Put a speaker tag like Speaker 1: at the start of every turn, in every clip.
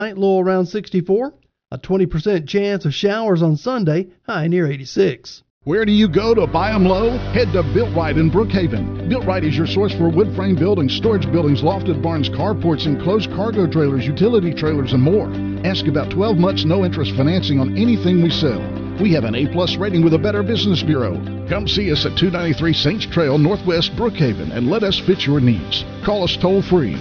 Speaker 1: Tonight, low around 64. A 20% chance of showers on Sunday, high near 86.
Speaker 2: Where do you go to buy them low? Head to Built Right in Brookhaven. Built Right is your source for wood frame buildings, storage buildings, lofted barns, carports, enclosed cargo trailers, utility trailers, and more. Ask about 12 months no interest financing on anything we sell. We have an A+ rating with a Better Business Bureau. Come see us at 293 Saints Trail, Northwest Brookhaven, and let us fit your needs. Call us toll-free,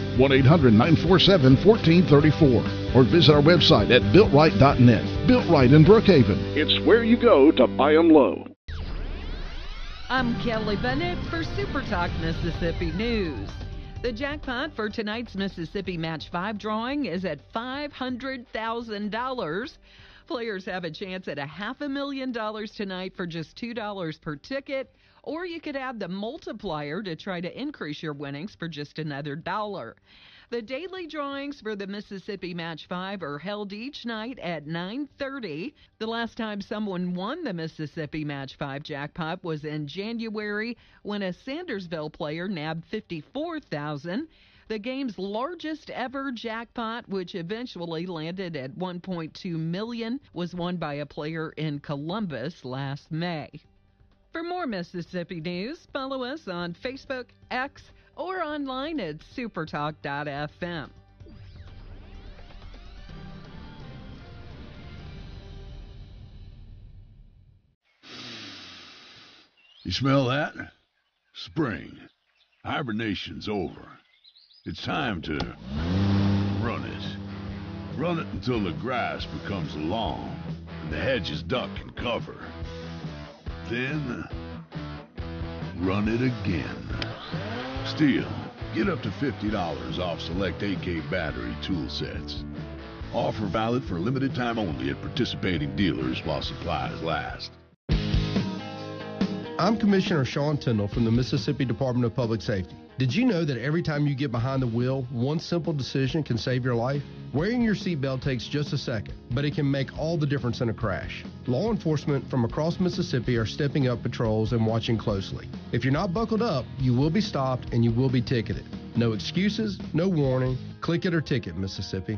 Speaker 2: 1-800-947-1434, or visit our website at BuiltRight.net. Built Right in Brookhaven. It's where you go to buy them low.
Speaker 3: I'm Kelly Bennett for Super Talk Mississippi News. The jackpot for tonight's Mississippi Match 5 drawing is at $500,000. Players have a chance at $500,000 tonight for just $2 per ticket, or you could add the multiplier to try to increase your winnings for just another $1. The daily drawings for the Mississippi Match 5 are held each night at 9:30. The last time someone won the Mississippi Match 5 jackpot was in January when a Sandersville player nabbed $54,000. The game's largest ever jackpot, which eventually landed at $1.2 million, was won by a player in Columbus last May. For more Mississippi news, follow us on Facebook, X, or online at supertalk.fm.
Speaker 4: You smell that? Spring. Hibernation's over. It's time to run it. Run it until the grass becomes long and the hedges duck and cover. Then, run it again. Stihl, get up to $50 off select AK battery tool sets. Offer valid for limited time only at participating dealers while supplies last.
Speaker 5: I'm Commissioner Sean Tyndall from the Mississippi Department of Public Safety. Did you know that every time you get behind the wheel, one simple decision can save your life? Wearing your seatbelt takes just a second, but it can make all the difference in a crash. Law enforcement from across Mississippi are stepping up patrols and watching closely. If you're not buckled up, you will be stopped and you will be ticketed. No excuses, no warning. Click it or ticket, Mississippi.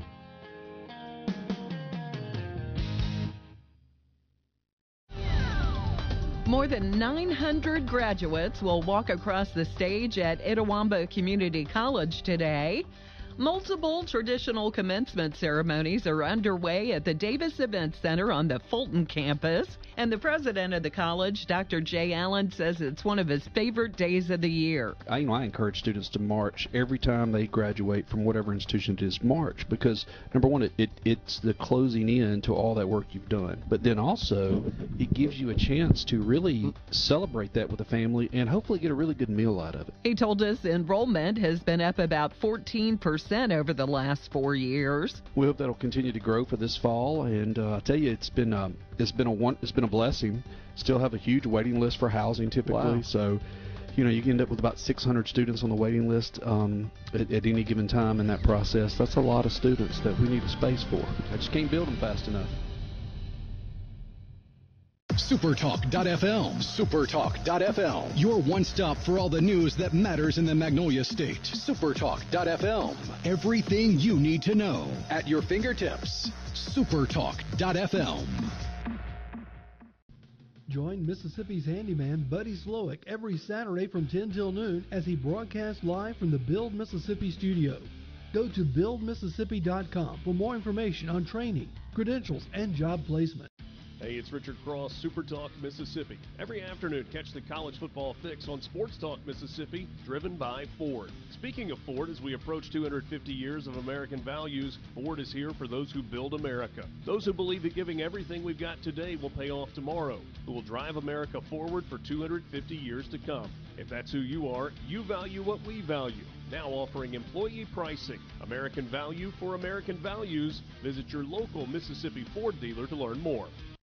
Speaker 3: More than 900 graduates will walk across the stage at Itawamba Community College today. Multiple traditional commencement ceremonies are underway at the Davis Event Center on the Fulton campus, and the president of the college, Dr. Jay Allen, says it's one of his favorite days of the year.
Speaker 6: I encourage students to march every time they graduate from whatever institution it is, march, because number one, it's the closing in to all that work you've done, but then also it gives you a chance to really celebrate that with the family and hopefully get a really good meal out of it. He told us enrollment has been up about 14% over the last 4 years. We hope that'll continue to grow for this fall, and I tell you, it's been a blessing. Still have a huge waiting list for housing typically. Wow. So, you can end up with about 600 students on the waiting list at any given time in that process. That's a lot of students that we need a space for. I just can't build them fast enough.
Speaker 7: Supertalk.fm. Supertalk.fm. Your one stop for all the news that matters in the Magnolia State. Supertalk.fm. Everything you need to know at your fingertips. Supertalk.fm.
Speaker 1: Join Mississippi's handyman Buddy Slowick every Saturday from 10 till noon as he broadcasts live from the Build Mississippi studio. Go to buildmississippi.com for more information on training, credentials, and job placement.
Speaker 8: Hey, it's Richard Cross, Super Talk Mississippi. Every afternoon, catch the college football fix on Sports Talk Mississippi, driven by Ford. Speaking of Ford, as we approach 250 years of American values, Ford is here for those who build America. Those who believe that giving everything we've got today will pay off tomorrow, who will drive America forward for 250 years to come. If that's who you are, you value what we value. Now offering employee pricing. American value for American values. Visit your local Mississippi Ford dealer to learn more.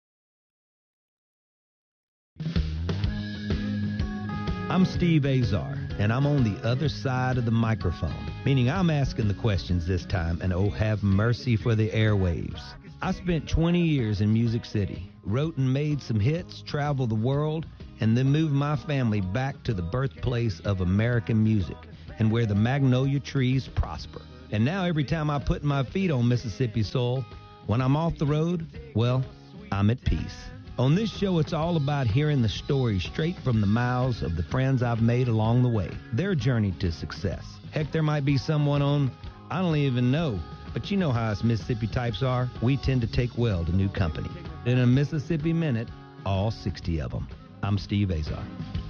Speaker 9: I'm Steve Azar, and I'm on the other side of the microphone, meaning I'm asking the questions this time, and oh, have mercy for the airwaves. I spent 20 years in Music City, wrote and made some hits, traveled the world, and then moved my family back to the birthplace of American music and where the magnolia trees prosper. And now every time I put my feet on Mississippi soil, when I'm off the road, well, I'm at peace. On this show, it's all about hearing the stories straight from the mouths of the friends I've made along the way, their journey to success. Heck, there might be someone on, I don't even know, but you know how us Mississippi types are. We tend to take well to new company. In a Mississippi Minute, all 60 of them. I'm Steve Azar.